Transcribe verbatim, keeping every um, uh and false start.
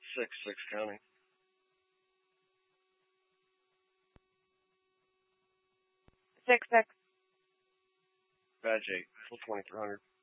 Six, six county. Six, six. Badge eight, full twenty-three hundred.